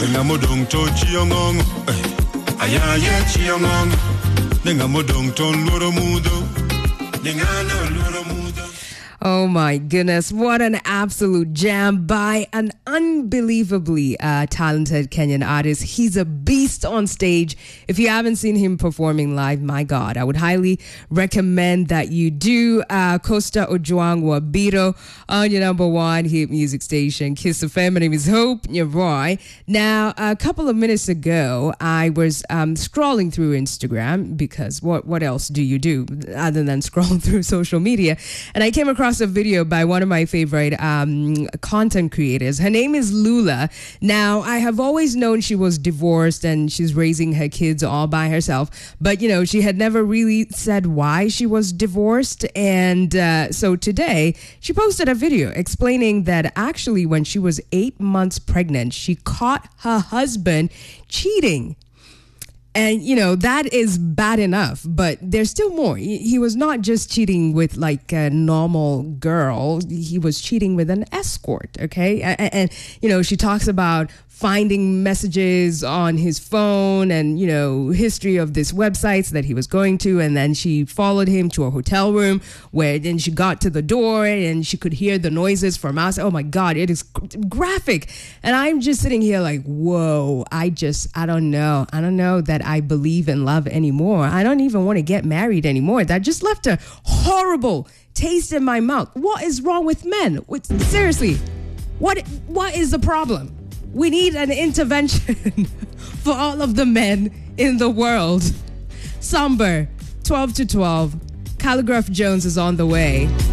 Nengamodong to chiongong. Ayaya chiongong. Nengamodong to loromudo. Nengano loromudo. Oh my goodness, what an absolute jam by an unbelievably talented Kenyan artist. He's a beast on stage. If you haven't seen him performing live, my God, I would highly recommend that you do. Costa Ojwang Wabiro on your number one hit music station, Kiss FM. My name is Hope Nyeroy. Now, a couple of minutes ago, I was scrolling through Instagram because what else do you do other than scroll through social media? And I came across a video by one of my favorite content creators. Her name is Lula. Now, I have always known she was divorced and she's raising her kids all by herself. But, you know, she had never really said why she was divorced. And so today, she posted a video explaining that actually when she was 8 months pregnant, she caught her husband cheating. And, you know, that is bad enough, but there's still more. He was not just cheating with like a normal girl. He was cheating with an escort, okay? And you know, she talks about finding messages on his phone and, you know, history of these websites that he was going to. And then she followed him to a hotel room where then she got to the door and she could hear the noises from outside. Oh my God, it is graphic. And I'm just sitting here like, whoa, I don't know. I don't know that I believe in love anymore. I don't even want to get married anymore. That just left a horrible taste in my mouth. What is wrong with men? Seriously, what is the problem? We need an intervention for all of the men in the world. Somber, 12 to 12. Calligraph Jones is on the way.